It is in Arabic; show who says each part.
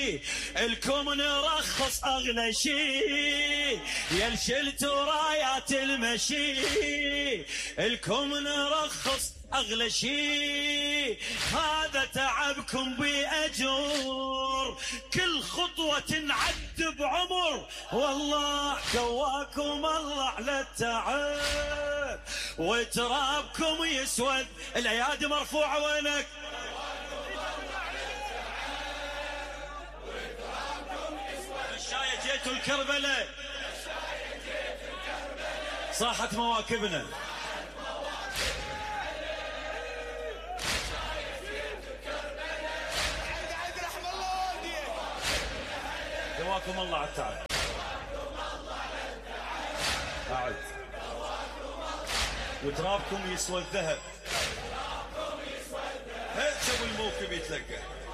Speaker 1: الكم نرخص أغلى شي، يا شلتوا رايات المشي الكم نرخص أغلى شي، هذا تعبكم بأجور، كل خطوة تنعد بعمر، والله قواكم الله على التعب، وترابكم يسود. الأيادي مرفوعة وينك؟ مشاية جيتوا الكربلة، صاحت مواكبنا. قواكم الله على التعب. قاعد وترابكم يسوى الذهب. هيك ابو الموكب يتلقى.